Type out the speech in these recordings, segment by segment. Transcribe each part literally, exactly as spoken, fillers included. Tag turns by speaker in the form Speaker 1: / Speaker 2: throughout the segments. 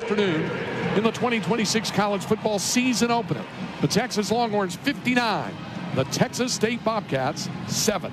Speaker 1: afternoon in the twenty twenty-six college football season opener. The Texas Longhorns fifty-nine, the Texas State Bobcats seven.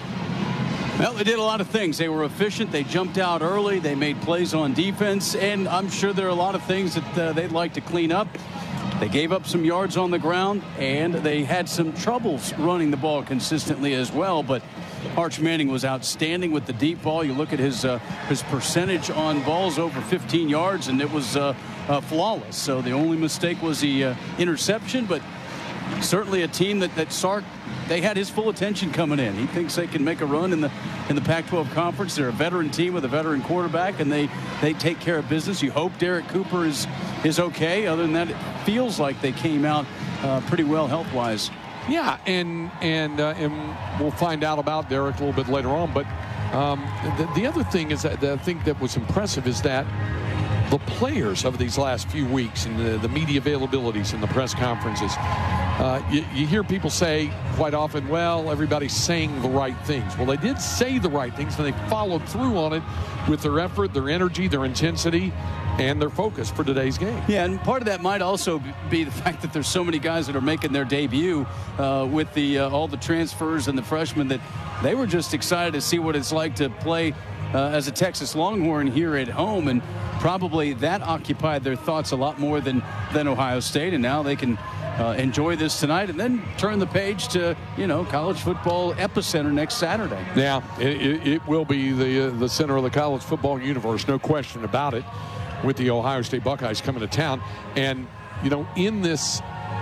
Speaker 2: Well, they did a lot of things. They were efficient. They jumped out early. They made plays on defense. And I'm sure there are a lot of things that uh, they'd like to clean up. They gave up some yards on the ground, and they had some troubles running the ball consistently as well. But Arch Manning was outstanding with the deep ball. You look at his uh, his percentage on balls over fifteen yards, and it was uh, uh, flawless. So the only mistake was the uh, interception, but certainly a team that, that Sark, they had his full attention coming in. He thinks they can make a run in the in the Pac twelve conference. They're a veteran team with a veteran quarterback, and they they take care of business. You hope Derek Cooper is is okay. Other than that, it feels like they came out uh, pretty well health-wise.
Speaker 1: Yeah, and and uh, and we'll find out about Derek a little bit later on. But um, the, the other thing is that, that I think that was impressive is that the players of these last few weeks and the, the media availabilities and the press conferences, uh, you, you hear people say quite often, well, everybody's saying the right things. Well, they did say the right things, and they followed through on it with their effort, their energy, their intensity, and their focus for today's game.
Speaker 2: Yeah, and part of that might also be the fact that there's so many guys that are making their debut uh, with the uh, all the transfers and the freshmen that they were just excited to see what it's like to play uh, as a Texas Longhorn here at home, and probably that occupied their thoughts a lot more than than Ohio State. And now they can uh, enjoy this tonight and then turn the page to, you know, college football epicenter next Saturday.
Speaker 1: Yeah, it, it will be the uh, the center of the college football universe, no question about it, with the Ohio State Buckeyes coming to town. And, you know, in this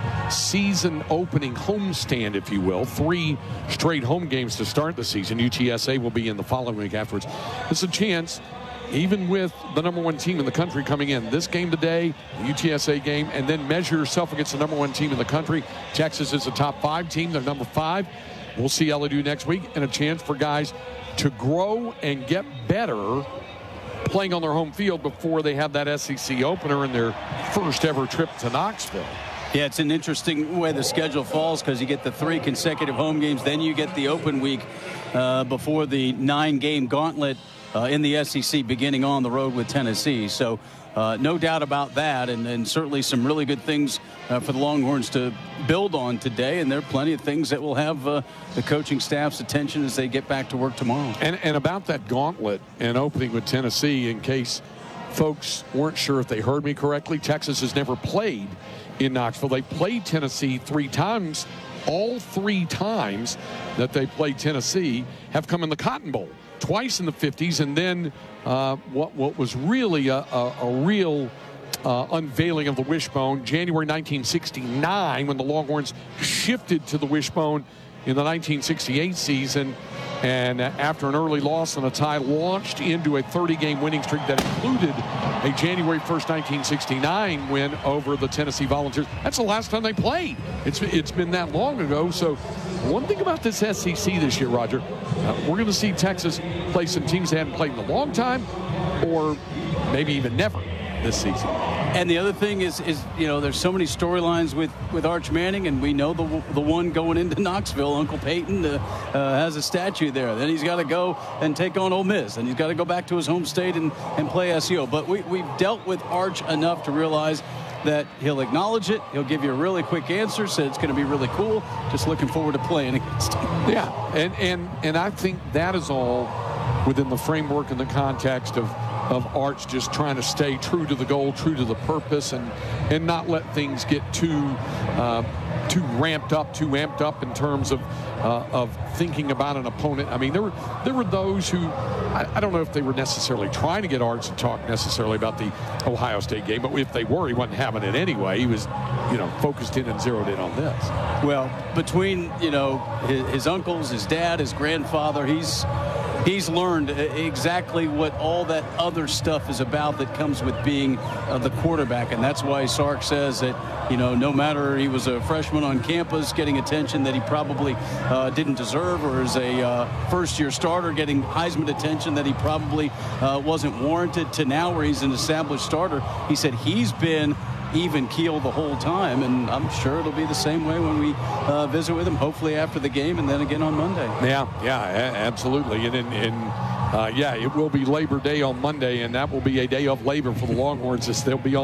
Speaker 1: season opening homestand, if you will, three straight home games to start the season. U T S A will be in the following week afterwards. It's a chance, even with the number one team in the country coming in, this game today, the U T S A game, and then measure yourself against the number one team in the country. Texas is a top five team. They're number five. We'll see how they do next week, and a chance for guys to grow and get better playing on their home field before they have that S E C opener in their first ever trip to Knoxville.
Speaker 2: Yeah, it's an interesting way the schedule falls because you get the three consecutive home games, then you get the open week uh, before the nine-game gauntlet uh, in the S E C beginning on the road with Tennessee. So uh, no doubt about that, and, and certainly some really good things uh, for the Longhorns to build on today, and there are plenty of things that will have uh, the coaching staff's attention as they get back to work tomorrow.
Speaker 1: And, and about that gauntlet and opening with Tennessee, in case folks weren't sure if they heard me correctly, Texas has never played in Knoxville. They played Tennessee three times. All three times that they played Tennessee have come in the Cotton Bowl, twice in the fifties, and then uh, what what was really a, a, a real uh, unveiling of the wishbone, January nineteen sixty-nine, when the Longhorns shifted to the wishbone in the nineteen sixty-eight season, and after an early loss and a tie, launched into a thirty-game winning streak that included a January first, nineteen sixty-nine win over the Tennessee Volunteers. That's the last time they played. It's it's been that long ago. So one thing about this S E C this year, Roger, uh, we're going to see Texas play some teams they hadn't played in a long time, or maybe even never this season.
Speaker 2: And the other thing is, is you know, there's so many storylines with, with Arch Manning, and we know the the one going into Knoxville. Uncle Peyton uh, uh, has a statue there. Then he's got to go and take on Ole Miss. And he's got to go back to his home state and, and play S E O. But we, we've dealt with Arch enough to realize that he'll acknowledge it. He'll give you a really quick answer, so it's going to be really cool. Just looking forward to playing against him.
Speaker 1: Yeah, and, and, and I think that is all within the framework and the context of of Arch just trying to stay true to the goal, true to the purpose, and and not let things get too uh, too ramped up, too amped up in terms of uh, of thinking about an opponent. I mean, there were there were those who I, I don't know if they were necessarily trying to get Arch to talk necessarily about the Ohio State game, but if they were, he wasn't having it anyway. He was, you know, focused in and zeroed in on this.
Speaker 2: Well, between, you know, his, his uncles, his dad, his grandfather, he's He's learned exactly what all that other stuff is about that comes with being uh, the quarterback. And that's why Sark says that, you know, no matter he was a freshman on campus getting attention that he probably uh, didn't deserve, or as a uh, first-year starter getting Heisman attention that he probably uh, wasn't warranted, to now where he's an established starter, he said he's been even keel the whole time, and I'm sure it'll be the same way when we uh, visit with him, hopefully after the game and then again on Monday.
Speaker 1: Yeah, yeah, absolutely. And, and, and uh, yeah, it will be Labor Day on Monday, and that will be a day of labor for the Longhorns as they'll be on